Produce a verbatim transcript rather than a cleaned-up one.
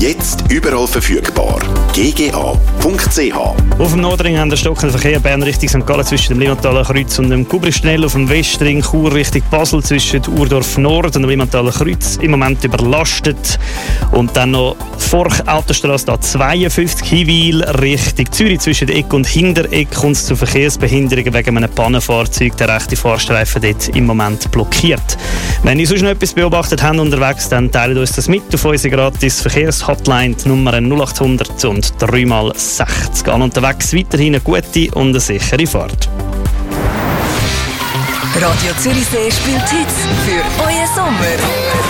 Jetzt überall verfügbar. g g a punkt c h. Auf dem Nordring haben wir stockenden Verkehr Bern Richtung Sankt Gallen zwischen dem Limmathaler Kreuz und dem Gubrischnell. Auf dem Westring Chur Richtung Basel zwischen Urdorf Nord und dem Limmathaler Kreuz im Moment überlastet. Und dann noch Forch Autostrasse A zweiundfünfzig Hiwil Richtung Zürich zwischen Eck und Hintereck kommt es zu Verkehrsbehinderungen wegen einem Pannenfahrzeug. Der rechte Fahrstreifen dort im Moment blockiert. Wenn ihr sonst noch etwas beobachtet habt unterwegs, dann teilt uns das mit auf unsere gratis Verkehrshotline, die Nummer null acht hundert und drei mal sechzig. An unterwegs weiterhin eine gute und eine sichere Fahrt. Radio Zürichsee spielt Hits für euren Sommer.